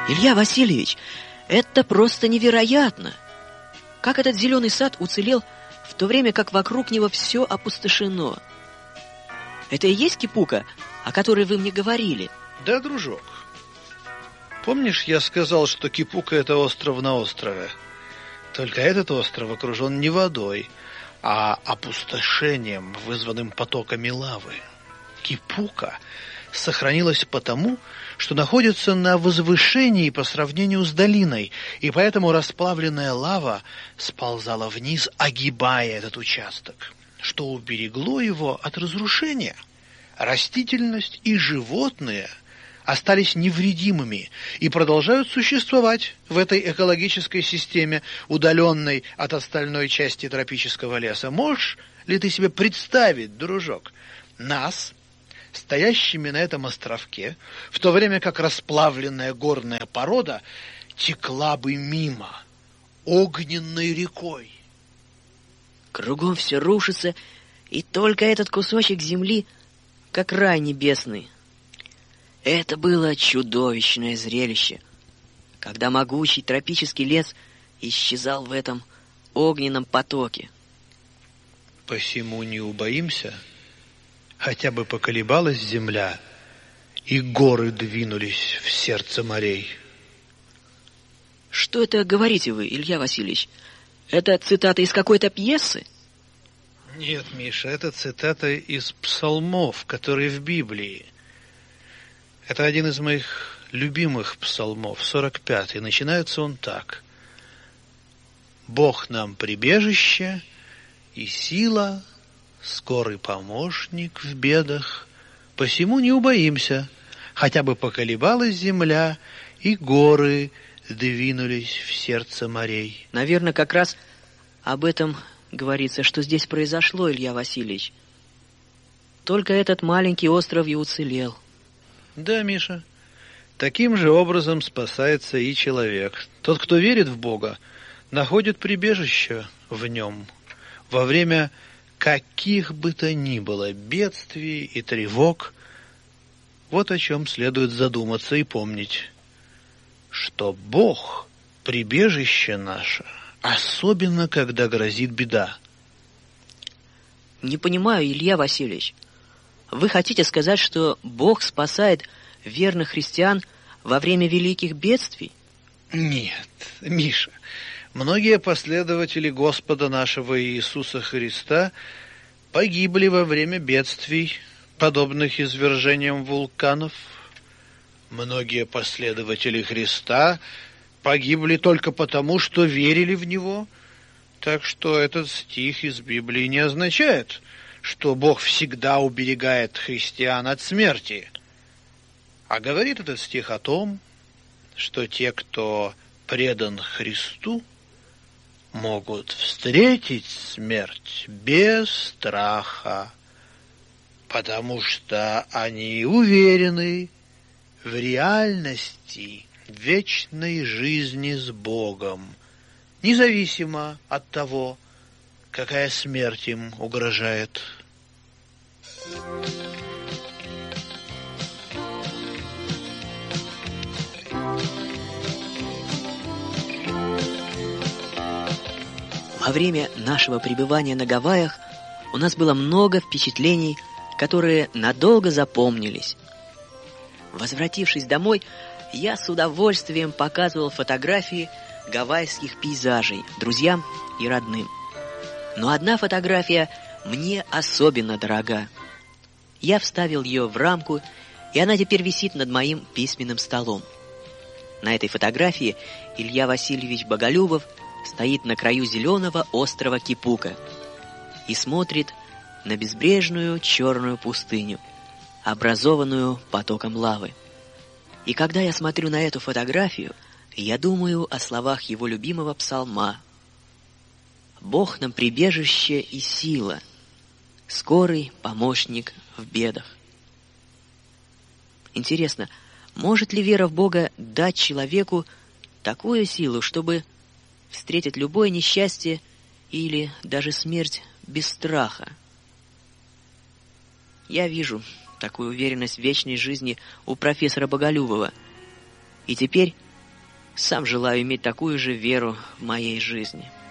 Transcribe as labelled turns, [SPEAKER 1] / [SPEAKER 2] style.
[SPEAKER 1] Илья Васильевич, это просто невероятно! Как этот зеленый сад уцелел, в то время как вокруг него все опустошено? Это и есть Кипука, о которой вы мне говорили?
[SPEAKER 2] Да, дружок. Помнишь, я сказал, что Кипука — это остров на острове? Только этот остров окружен не водой, а опустошением, вызванным потоками лавы. Кипука сохранилась потому, что находится на возвышении по сравнению с долиной, и поэтому расплавленная лава сползала вниз, огибая этот участок, что уберегло его от разрушения. Растительность и животные остались невредимыми и продолжают существовать в этой экологической системе, удаленной от остальной части тропического леса. Можешь ли ты себе представить, дружок, нас, стоящими на этом островке, в то время как расплавленная горная порода текла бы мимо огненной рекой?
[SPEAKER 1] Кругом все рушится, и только этот кусочек земли, как рай небесный. Это было чудовищное зрелище, когда могучий тропический лес исчезал в этом огненном потоке.
[SPEAKER 2] Посему не убоимся, хотя бы поколебалась земля, и горы двинулись в сердце морей.
[SPEAKER 1] Что это говорите вы, Илья Васильевич? Это цитата из какой-то пьесы?
[SPEAKER 2] Нет, Миша, это цитата из псалмов, которые в Библии. Это один из моих любимых псалмов, 45-й. Начинается он так. «Бог нам прибежище и сила, скорый помощник в бедах, посему не убоимся, хотя бы поколебалась земля, и горы двинулись в сердце морей».
[SPEAKER 1] Наверное, как раз об этом говорится, что здесь произошло, Илья Васильевич. Только этот маленький остров и уцелел.
[SPEAKER 2] Да, Миша, таким же образом спасается и человек. Тот, кто верит в Бога, находит прибежище в нем во время каких бы то ни было бедствий и тревог. Вот о чем следует задуматься и помнить, что Бог — прибежище наше, особенно когда грозит беда.
[SPEAKER 1] Не понимаю, Илья Васильевич. Вы хотите сказать, что Бог спасает верных христиан во время великих бедствий?
[SPEAKER 2] Нет, Миша. Многие последователи Господа нашего Иисуса Христа погибли во время бедствий, подобных извержениям вулканов. Многие последователи Христа погибли только потому, что верили в Него. Так что этот стих из Библии не означает, что Бог всегда уберегает христиан от смерти. А говорит этот стих о том, что те, кто предан Христу, могут встретить смерть без страха, потому что они уверены в реальности вечной жизни с Богом, независимо от того, какая смерть им угрожает.
[SPEAKER 1] Во время нашего пребывания на Гавайях у нас было много впечатлений, которые надолго запомнились. Возвратившись домой, я с удовольствием показывал фотографии гавайских пейзажей друзьям и родным. Но одна фотография мне особенно дорога. Я вставил ее в рамку, и она теперь висит над моим письменным столом. На этой фотографии Илья Васильевич Боголюбов стоит на краю зеленого острова Кипука и смотрит на безбрежную черную пустыню, образованную потоком лавы. И когда я смотрю на эту фотографию, я думаю о словах его любимого псалма: «Бог нам прибежище и сила, скорый помощник в бедах». Интересно, может ли вера в Бога дать человеку такую силу, чтобы встретить любое несчастье или даже смерть без страха? Я вижу такую уверенность в вечной жизни у профессора Боголюбова. И теперь Сам желаю иметь такую же веру в моей жизни.